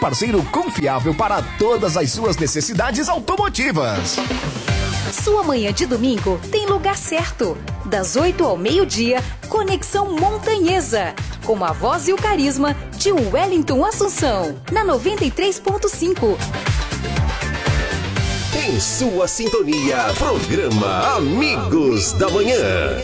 parceiro confiável para todas as suas necessidades automotivas. Sua manhã de domingo tem lugar certo. Das 8 ao meio-dia, Conexão Montanhesa. Com a voz e o carisma de Wellington Assunção. Na 93.5. Em sua sintonia, programa Amigos da Manhã.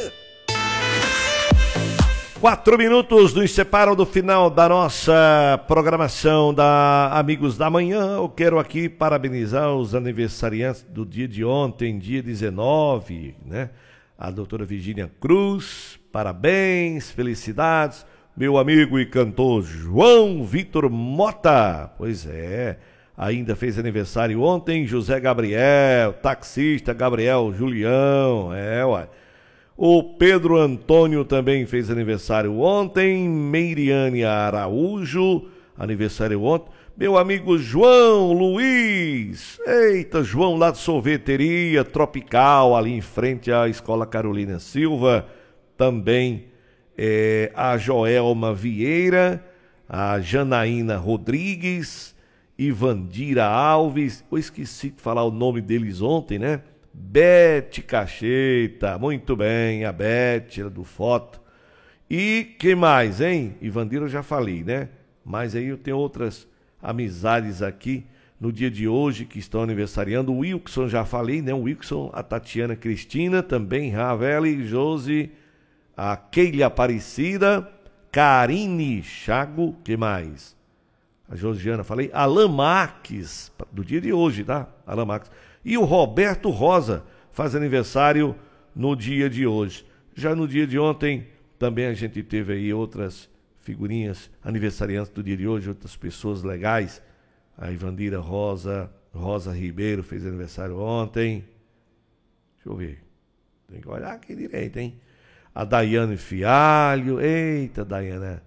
4 minutos nos separam do final da nossa programação da Amigos da Manhã. Eu quero aqui parabenizar os aniversariantes do dia de ontem, dia 19, né? A doutora Virgínia Cruz, parabéns, felicidades. Meu amigo e cantor João Vitor Mota, pois é, ainda fez aniversário ontem. José Gabriel, taxista Gabriel Julião, ué. O Pedro Antônio também fez aniversário ontem. Meiriane Araújo, aniversário ontem. Meu amigo João Luiz. Eita, João lá de Sorveteria Tropical, ali em frente à Escola Carolina Silva. Também a Joelma Vieira, a Janaína Rodrigues, Ivandira Alves. Eu esqueci de falar o nome deles ontem, né? Bete Cacheta, muito bem, a Bete, do Foto. E quem mais, hein? Ivandira eu já falei, né? Mas aí eu tenho outras amizades aqui no dia de hoje que estão aniversariando. O Wilson já falei, né? O Wilson, a Tatiana Cristina, também Ravelli, Josi, a Keila Aparecida, Karine Chago, que mais? A Josiana, falei. Alan Marques, do dia de hoje, tá? Alan Marques. E o Roberto Rosa faz aniversário no dia de hoje. Já no dia de ontem, também a gente teve aí outras figurinhas aniversariantes do dia de hoje, outras pessoas legais. A Ivandira Rosa Ribeiro fez aniversário ontem. Deixa eu ver. Tem que olhar aqui direito, hein? A Daiane Fialho. Eita, Daiane,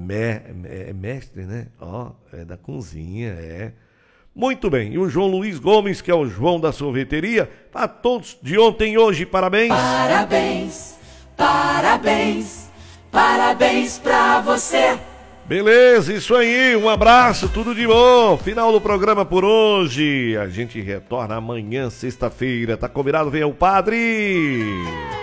é mestre, né? É da cozinha, Muito bem, e o João Luiz Gomes, que é o João da sorveteria, a todos de ontem e hoje, parabéns! Parabéns, parabéns, parabéns pra você! Beleza, isso aí, um abraço, tudo de bom! Final do programa por hoje, a gente retorna amanhã, sexta-feira, tá combinado? Venha o padre!